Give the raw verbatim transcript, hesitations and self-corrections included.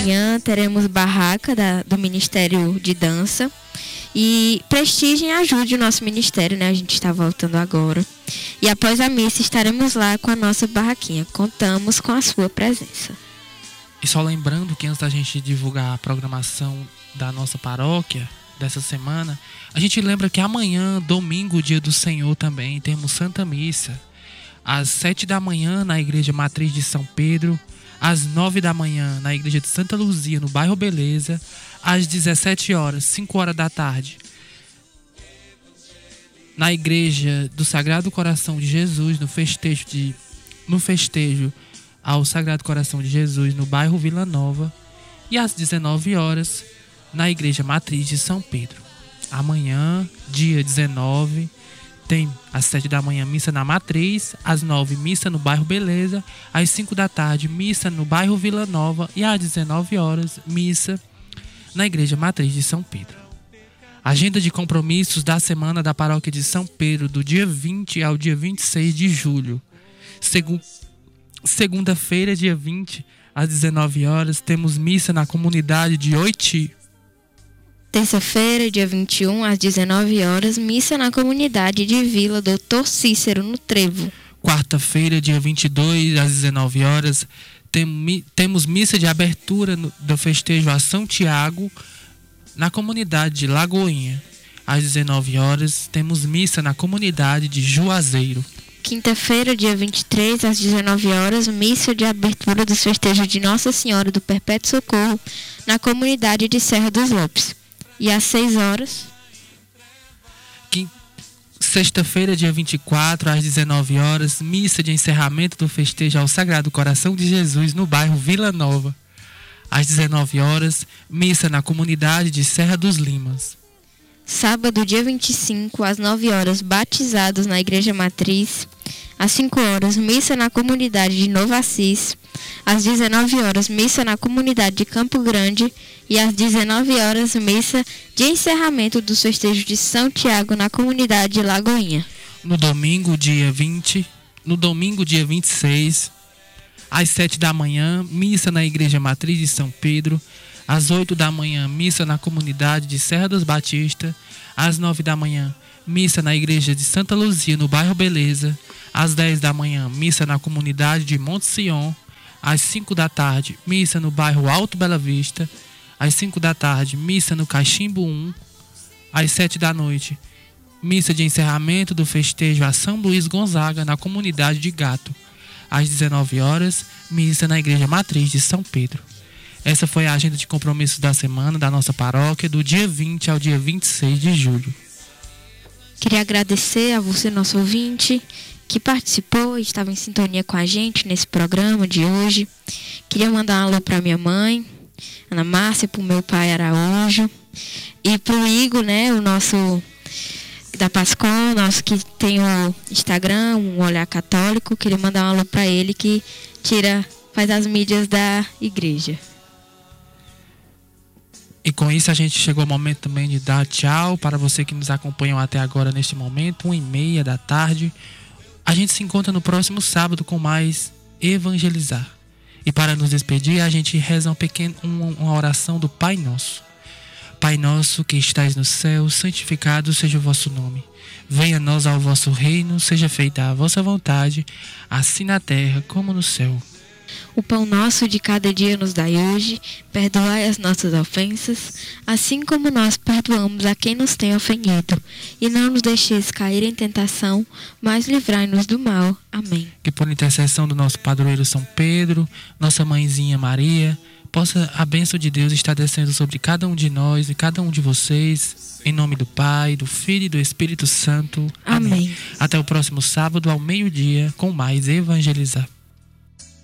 amanhã teremos barraca da, do Ministério de Dança. E prestigiem e ajude o nosso ministério, né? A gente está voltando agora. E após a missa estaremos lá com a nossa barraquinha. Contamos com a sua presença. E só lembrando que antes da gente divulgar a programação da nossa paróquia dessa semana, a gente lembra que amanhã, domingo, dia do Senhor, também temos Santa Missa. Às sete da manhã na Igreja Matriz de São Pedro, às nove da manhã na Igreja de Santa Luzia, no bairro Beleza, às dezessete horas, cinco horas da tarde, na Igreja do Sagrado Coração de Jesus, no festejo, de, no festejo ao Sagrado Coração de Jesus, no bairro Vila Nova, e às dezenove horas, na Igreja Matriz de São Pedro. Amanhã, dia dezenove, tem às sete da manhã missa na Matriz, às nove missa no bairro Beleza, às cinco da tarde missa no bairro Vila Nova e às dezenove horas missa na Igreja Matriz de São Pedro. Agenda de compromissos da semana da Paróquia de São Pedro, do dia vinte ao dia vinte e seis de julho. Segu- Segunda-feira, dia vinte, às dezenove horas, temos missa na comunidade de Oiti. Terça-feira, dia vinte e um, às dezenove horas, missa na comunidade de Vila doutor Cícero, no Trevo. Quarta-feira, dia vinte e dois, às dezenove horas, tem, temos missa de abertura no, do festejo a São Tiago, na comunidade de Lagoinha. Às dezenove horas, temos missa na comunidade de Juazeiro. Quinta-feira, dia vinte e três, às dezenove horas, missa de abertura dos festejos de Nossa Senhora do Perpétuo Socorro, na comunidade de Serra dos Lopes. E às seis horas... Sexta-feira, dia vinte e quatro, às dezenove horas, missa de encerramento do festejo ao Sagrado Coração de Jesus, no bairro Vila Nova. Às dezenove horas, missa na comunidade de Serra dos Limas. Sábado, dia vinte e cinco, às nove horas, batizados na Igreja Matriz. Às cinco horas, missa na comunidade de Novo Assis. Às dezenove horas, missa na comunidade de Campo Grande. E às dezenove horas, missa de encerramento dos festejos de São Tiago na comunidade de Lagoinha. No domingo, dia vinte, no domingo, dia vinte e seis, às sete da manhã, missa na Igreja Matriz de São Pedro. Às oito da manhã, missa na comunidade de Serra dos Batista. Às nove da manhã, missa na Igreja de Santa Luzia, no bairro Beleza. Às dez da manhã, missa na comunidade de Monte Sion. Às cinco da tarde, missa no bairro Alto Bela Vista. Às cinco da tarde, missa no Caximbo um. Às sete da noite, missa de encerramento do festejo a São Luís Gonzaga, na comunidade de Gato. Às dezenove horas, missa na Igreja Matriz de São Pedro. Essa foi a agenda de compromissos da semana da nossa paróquia, do dia vinte ao dia vinte e seis de julho. Queria agradecer a você, nosso ouvinte, que participou e estava em sintonia com a gente nesse programa de hoje. Queria mandar um alô para minha mãe, Ana Márcia, para o meu pai Araújo, e para o Igor, né, o nosso da Pascom, nosso que tem o Instagram, um Olhar Católico. Queria mandar um alô para ele, que tira, faz as mídias da igreja. E com isso a gente chegou ao momento também de dar tchau para você que nos acompanhou até agora neste momento, uma e meia da tarde. A gente se encontra no próximo sábado com mais Evangelizar. E para nos despedir, a gente reza um pequeno, uma, uma oração do Pai Nosso. Pai nosso que estais no céu, santificado seja o vosso nome. Venha a nós ao vosso reino, seja feita a vossa vontade, assim na terra como no céu. O pão nosso de cada dia nos dai hoje, perdoai as nossas ofensas, assim como nós perdoamos a quem nos tem ofendido. E não nos deixeis cair em tentação, mas livrai-nos do mal. Amém. Que por intercessão do nosso padroeiro São Pedro, nossa mãezinha Maria, possa a bênção de Deus estar descendo sobre cada um de nós e cada um de vocês, em nome do Pai, do Filho e do Espírito Santo. Amém. Amém. Até o próximo sábado ao meio-dia com mais Evangelizar.